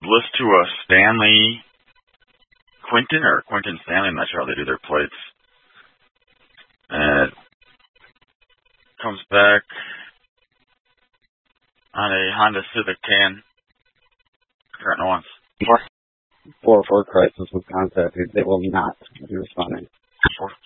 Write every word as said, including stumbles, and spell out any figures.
list to a Stanley Quinton or Quinton Stanley. I'm not sure how they do their plates. And it comes back on a Honda Civic tan. Current ones. four oh four Crisis was contacted. They will not be responding. Four